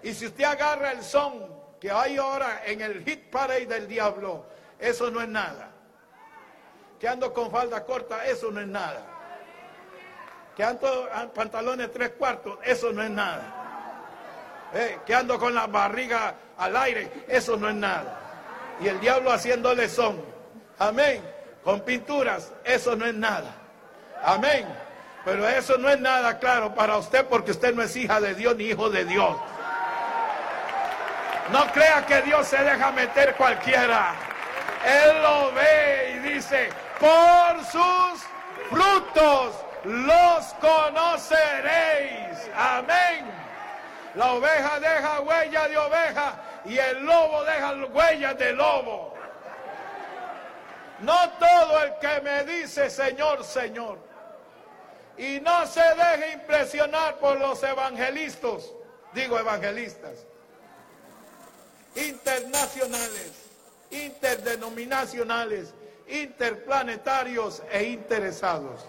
Y si usted agarra el son que hay ahora en el hit parade del diablo, eso no es nada. Que ando con falda corta, eso no es nada. Que ando en pantalones 3/4, eso no es nada. Que ando con la barriga al aire, eso no es nada. Y el diablo haciéndole son, amén, con pinturas, eso no es nada, amén. Pero eso no es nada, claro, para usted, porque usted no es hija de Dios ni hijo de Dios. No crea que Dios se deja meter cualquiera. Él lo ve y dice, por sus frutos los conoceréis, amén. La oveja deja huella de oveja y el lobo deja huellas de lobo. No todo el que me dice Señor, Señor, y no se deje impresionar por los evangelistas, internacionales, interdenominacionales, interplanetarios e interesados.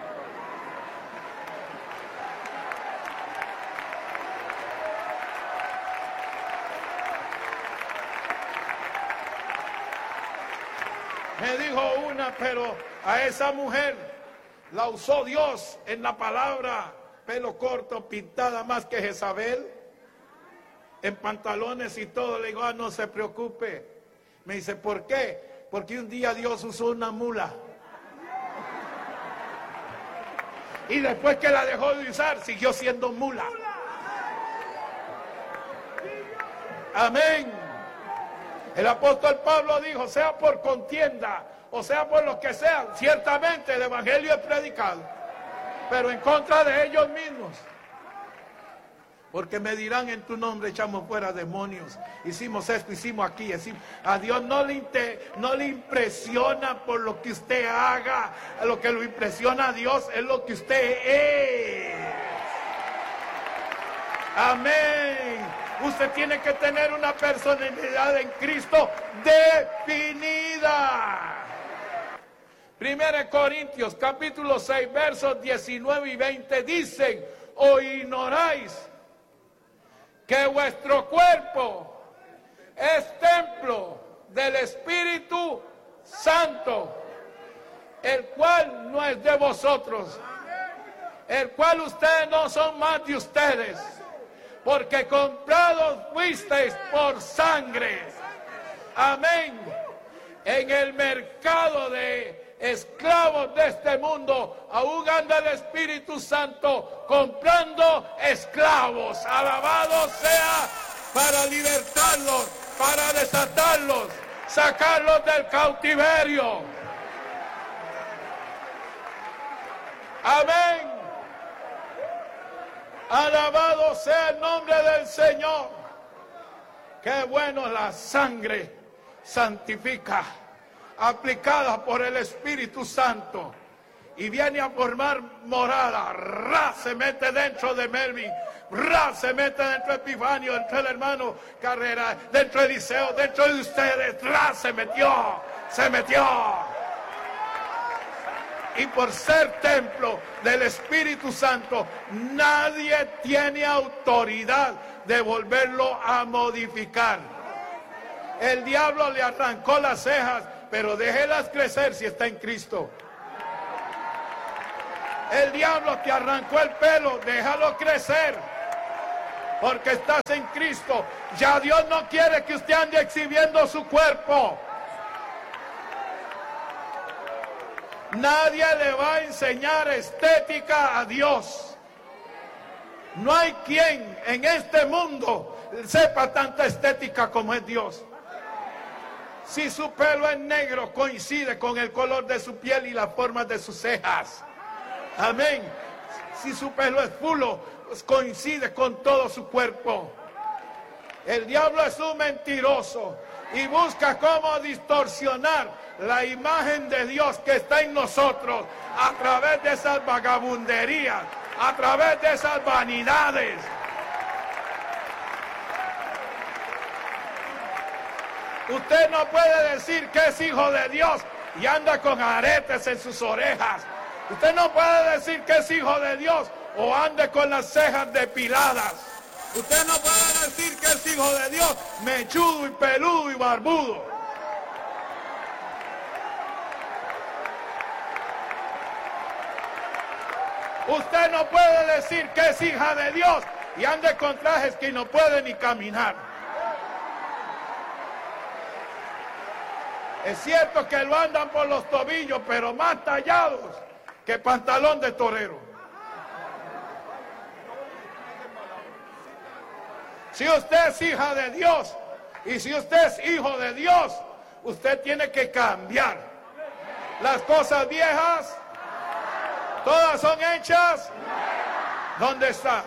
Me dijo una, pero a esa mujer la usó Dios en la palabra, pelo corto, pintada más que Jezabel, en pantalones y todo. Le digo, no se preocupe. Me dice, ¿por qué? Porque un día Dios usó una mula. Y después que la dejó de usar, siguió siendo mula. Amén. El apóstol Pablo dijo, sea por contienda, o sea por lo que sea, ciertamente el evangelio es predicado, pero en contra de ellos mismos. Porque me dirán, en tu nombre echamos fuera demonios, hicimos esto, hicimos aquí, a Dios no le impresiona por lo que usted haga. Lo que lo impresiona a Dios es lo que usted es. Amén. Usted tiene que tener una personalidad en Cristo definida. 1 Corintios capítulo 6 versos 19 y 20 dicen, ¿o ignoráis que vuestro cuerpo es templo del Espíritu Santo, el cual no es de vosotros, el cual ustedes no son más de ustedes? Porque comprados fuisteis por sangre. Amén. En el mercado de esclavos de este mundo, aún anda el Espíritu Santo comprando esclavos. Alabado sea, para libertarlos, para desatarlos, sacarlos del cautiverio. Amén. Alabado sea el nombre del Señor. Qué bueno, la sangre santifica, aplicada por el Espíritu Santo, y viene a formar morada. Se mete dentro de Melvin, se mete dentro de Epifanio, dentro del hermano Carrera, dentro de Eliseo, dentro de ustedes. Se metió. Y por ser templo del Espíritu Santo, nadie tiene autoridad de volverlo a modificar. El diablo le arrancó las cejas, pero déjelas crecer si está en Cristo. El diablo te arrancó el pelo, déjalo crecer, porque estás en Cristo. Ya Dios no quiere que usted ande exhibiendo su cuerpo. Nadie le va a enseñar estética a Dios. No hay quien en este mundo sepa tanta estética como es Dios. Si su pelo es negro, coincide con el color de su piel y las formas de sus cejas. Amén. Si su pelo es fulo, pues coincide con todo su cuerpo. El diablo es un mentiroso y busca cómo distorsionar la imagen de Dios que está en nosotros a través de esas vagabunderías, a través de esas vanidades. Usted no puede decir que es hijo de Dios y anda con aretes en sus orejas. Usted no puede decir que es hijo de Dios o ande con las cejas depiladas. Usted no puede decir que es hijo de Dios, mechudo y peludo y barbudo. Usted no puede decir que es hija de Dios y ande con trajes que no puede ni caminar. Es cierto que lo andan por los tobillos, pero más tallados que pantalón de torero. Si usted es hija de Dios y si usted es hijo de Dios, usted tiene que cambiar. Las cosas viejas, todas son hechas. ¿Dónde está?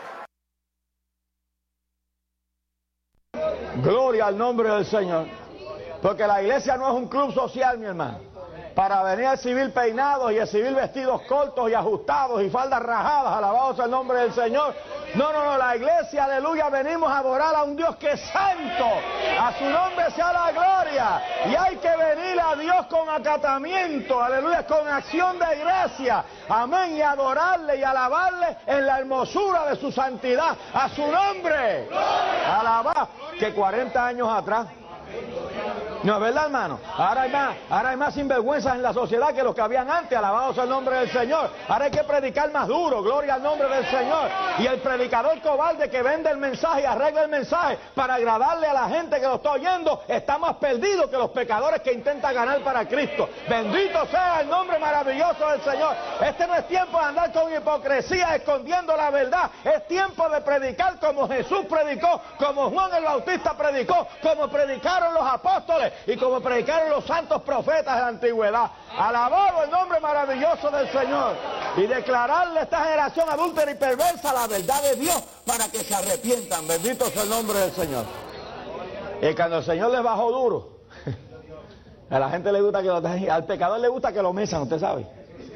Gloria al nombre del Señor. Porque la iglesia no es un club social, mi hermano, para venir a exhibir peinados y exhibir vestidos cortos y ajustados y faldas rajadas. Alabado sea el nombre del Señor. No, no, no, la iglesia, aleluya, venimos a adorar a un Dios que es santo. A su nombre sea la gloria. Y hay que venir a Dios con acatamiento, aleluya, con acción de gracia. Amén, y adorarle y alabarle en la hermosura de su santidad. A su nombre. Alabá, que 40 años atrás. No es verdad, hermano. Ahora hay más sinvergüenzas en la sociedad que los que habían antes. Alabado sea el nombre del Señor. Ahora hay que predicar más duro. Gloria al nombre del Señor. Y el predicador cobarde que vende el mensaje y arregla el mensaje para agradarle a la gente que lo está oyendo está más perdido que los pecadores que intentan ganar para Cristo. Bendito sea el nombre maravilloso del Señor. Este no es tiempo de andar con hipocresía escondiendo la verdad. Es tiempo de predicar como Jesús predicó, como Juan el Bautista predicó, como predicaron los apóstoles y como predicaron los santos profetas de la antigüedad. Alabado el nombre maravilloso del Señor. Y declararle a esta generación adúltera y perversa la verdad de Dios para que se arrepientan. Bendito sea el nombre del Señor. Y cuando el Señor les bajó duro, a la gente le gusta que al pecador le gusta que lo mesan, usted sabe.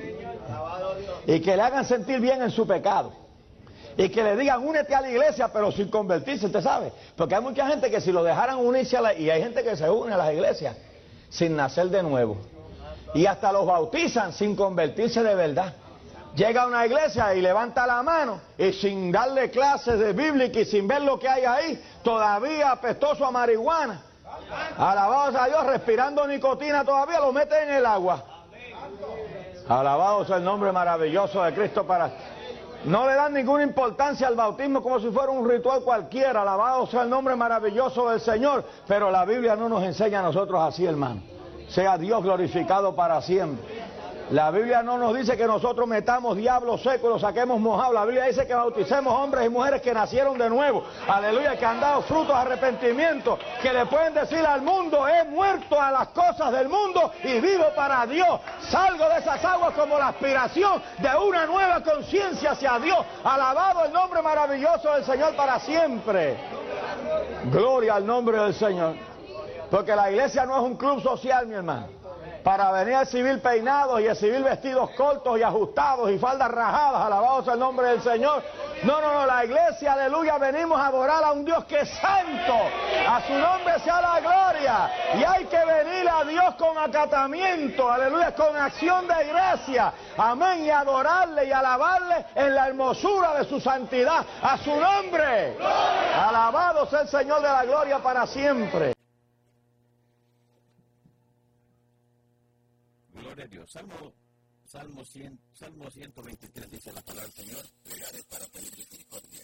Y que le hagan sentir bien en su pecado. Y que le digan, únete a la iglesia, pero sin convertirse, usted sabe. Porque hay mucha gente que si lo dejaran unirse y hay gente que se une a las iglesias sin nacer de nuevo. Y hasta los bautizan sin convertirse de verdad. Llega a una iglesia y levanta la mano y sin darle clases de bíblica y sin ver lo que hay ahí, todavía apestoso a marihuana. Alabado sea Dios, respirando nicotina todavía, lo mete en el agua. Alabado sea el nombre maravilloso de Cristo para... No le dan ninguna importancia al bautismo como si fuera un ritual cualquiera. Alabado sea el nombre maravilloso del Señor. Pero la Biblia no nos enseña a nosotros así, hermano. Sea Dios glorificado para siempre. La Biblia no nos dice que nosotros metamos diablos secos y los saquemos mojados. La Biblia dice que bauticemos hombres y mujeres que nacieron de nuevo. Aleluya, que han dado frutos de arrepentimiento. Que le pueden decir al mundo, he muerto a las cosas del mundo y vivo para Dios. Salgo de esas aguas como la aspiración de una nueva conciencia hacia Dios. Alabado el nombre maravilloso del Señor para siempre. Gloria al nombre del Señor. Porque la iglesia no es un club social, mi hermano, para venir a exhibir peinados y exhibir vestidos cortos y ajustados y faldas rajadas. Alabado sea el nombre del Señor. No, no, no, la iglesia, aleluya, venimos a adorar a un Dios que es santo. A su nombre sea la gloria. Y hay que venir a Dios con acatamiento, aleluya, con acción de gracia. Amén, y adorarle y alabarle en la hermosura de su santidad. A su nombre. Alabado sea el Señor de la gloria para siempre. Gloria a Dios. Salmo 123 dice la palabra del Señor: plegaré para pedir misericordia.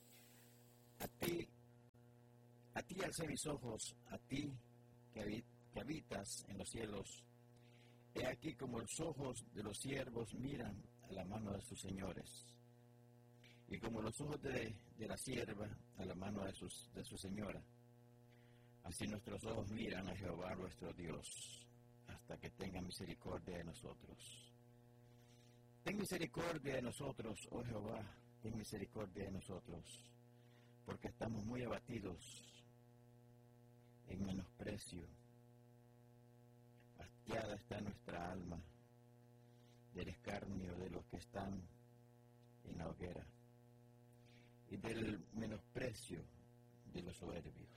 A ti alcé mis ojos, a ti que habitas en los cielos. He aquí como los ojos de los siervos miran a la mano de sus señores, y como los ojos de la sierva a la mano de su señora. Así nuestros ojos miran a Jehová nuestro Dios, hasta que tenga misericordia de nosotros. Ten misericordia de nosotros, oh Jehová, ten misericordia de nosotros, porque estamos muy abatidos en menosprecio. Hastiada está nuestra alma del escarnio de los que están en la hoguera y del menosprecio de los soberbios.